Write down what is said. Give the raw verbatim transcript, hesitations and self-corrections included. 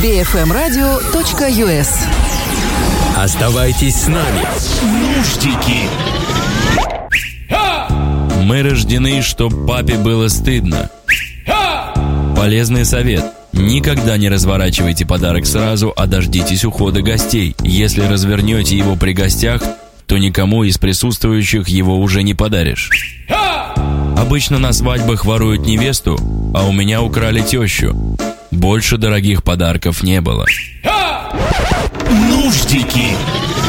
би эф эм радио точка ю эс. Оставайтесь с нами. Нуждики. Мы рождены, чтоб папе было стыдно. Полезный совет. Никогда не разворачивайте подарок сразу, а дождитесь ухода гостей. Если развернете его при гостях, то никому из присутствующих его уже не подаришь. Обычно на свадьбах воруют невесту, а у меня украли тещу. Больше дорогих подарков не было. Нуждики.